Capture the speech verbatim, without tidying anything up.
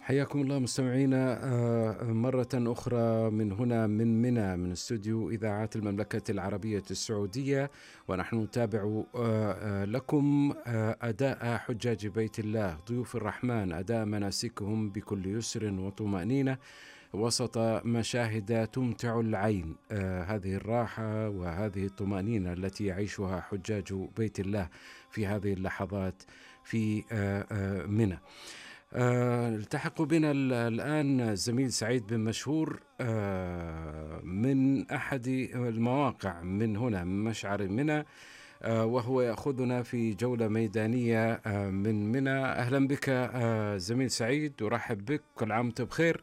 حياكم الله مستمعينا آه، مرة أخرى من هنا من منى من استوديو إذاعة المملكة العربية السعودية، ونحن نتابع آه، آه، لكم آه، أداء حجاج بيت الله ضيوف الرحمن، أداء مناسكهم بكل يسر وطمأنينة وسط مشاهد تمتع العين. آه، هذه الراحة وهذه الطمأنينة التي يعيشها حجاج بيت الله في هذه اللحظات في آه، آه، منى. آه، التحق بنا ال- الآن الزميل سعيد بن مشهور آه، من أحد المواقع من هنا من مشعر منى، آه، وهو يأخذنا في جولة ميدانية آه، من منى. أهلا بك آه، زميل سعيد، أرحب بك، كل عام وأنت بخير.